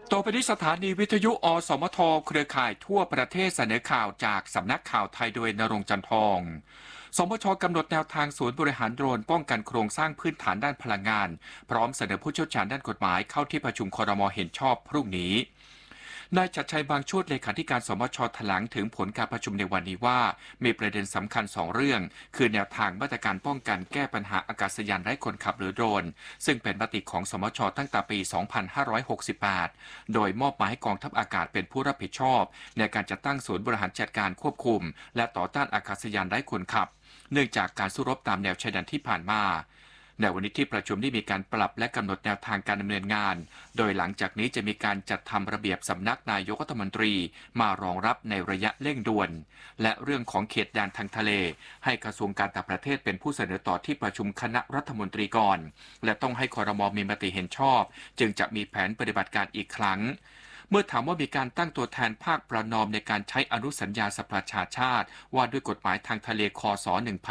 ต่อไปนี้สถานีวิทยุอสมทเครือข่ายทั่วประเทศเสนอข่าวจากสำนักข่าวไทยโดยณรงค์ จันทองสมชกำหนดแนวทางศูนย์บริหารโดรนป้องกันโครงสร้างพื้นฐานด้านพลังงานพร้อมเสนอผู้เชี่ยวชาญด้านกฎหมายเข้าที่ประชุมครม.เห็นชอบพรุ่งนี้นายชัดชัยบางโชติเลขาธิการสมช.แถลงถึงผลการประชุมในวันนี้ว่ามีประเด็นสำคัญ2เรื่องคือแนวทางมาตรการป้องกันแก้ปัญหาอากาศยานไร้คนขับหรือโดรนซึ่งเป็นมติของสมช.ตั้งแต่ปี 2568 โดยมอบหมายให้กองทัพอากาศเป็นผู้รับผิดชอบในการจัดตั้งศูนย์บริหารจัดการควบคุมและต่อต้านอากาศยานไร้คนขับเนื่องจากการสู้รบตามแนวชายแดนที่ผ่านมาในวันนี้ที่ประชุมได้มีการปรับและกำหนดแนวทางการดำเนินงานโดยหลังจากนี้จะมีการจัดทำระเบียบสำนักนายกรัฐมนตรีมารองรับในระยะเร่งด่วนและเรื่องของเขตแดนทางทะเลให้กระทรวงการต่างประเทศเป็นผู้เสนอต่อที่ประชุมคณะรัฐมนตรีก่อนและต้องให้ครม.มีมติเห็นชอบจึงจะมีแผนปฏิบัติการอีกครั้งเมื่อถามว่ามีการตั้งตัวแทนภาคประนอมในการใช้อนุสัญญาสหประชาชาติว่าด้วยกฎหมายทางทะเลคศ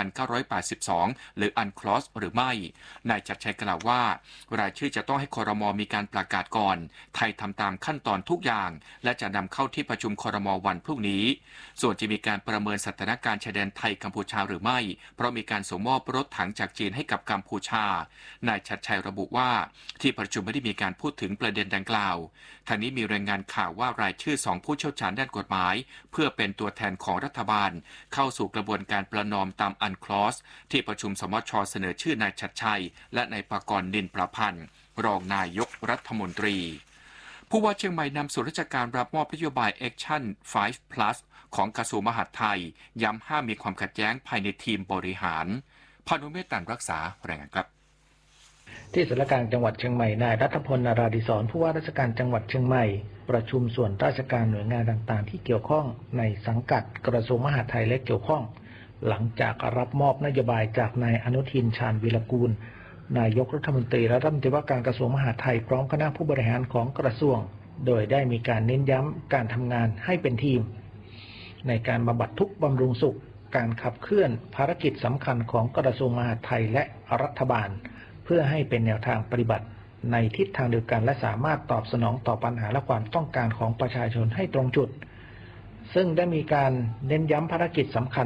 1982หรืออันคลอสหรือไม่นายชัดชัยกล่าวว่ารายชื่อจะต้องให้ครม.มีการประกาศก่อนไทยทำตามขั้นตอนทุกอย่างและจะนำเข้าที่ประชุมครม.วันพรุ่งนี้ส่วนจะมีการประเมินสถานการณ์ชายแดนไทยกัมพูชาหรือไม่เพราะมีการส่งมอบรถถังจากจีนให้กับกัมพูชานายชัดชัยระบุว่าที่ประชุมไม่ได้มีการพูดถึงประเด็นดังกล่าวทางนี้มีรายงานข่าวว่ารายชื่อ2ผู้เชี่ยวชาญด้านกฎหมายเพื่อเป็นตัวแทนของรัฐบาลเข้าสู่กระบวนการประนอมตามอันคลอสที่ประชุมสมช.เสนอชื่อนายชัดชัยและนายปกรณ์นินประพันธ์รองนายกรัฐมนตรีผู้ว่าเชียงใหม่นำส่วนราชการรับมอบนโยบาย Action 5 Plus ของกระทรวงมหาดไทยย้ำห้ามมีความขัดแย้งภายในทีมบริหารพานุเมตตันรักษารายงานครับที่สารกลางจังหวัดเชียงใหม่นายรัฐพล นาราดิศรผู้ว่าราชการจังหวัดเชียงใหม่ประชุมส่วนราชการหน่วยงานต่างๆที่เกี่ยวข้องในสังกัดกระทรวงมหาดไทยและเกี่ยวข้องหลังจากรับมอบนโยบายจากนายอนุทินชาญวีรกูลนายกรัฐมนตรีและรัฐมนตรีว่าการกระทรวงมหาดไทยพร้อมคณะผู้บริหารของกระทรวงโดยได้มีการเน้นย้ำการทำงานให้เป็นทีมในการบำบัดทุกข์บำรุงสุขการขับเคลื่อนภารกิจสำคัญของกระทรวงมหาดไทยและรัฐบาลเพื่อให้เป็นแนวทางปฏิบัติในทิศทางเดียวกันและสามารถตอบสนองต่อปัญหาและความต้องการของประชาชนให้ตรงจุดซึ่งได้มีการเน้นย้ำภารกิจสำคัญ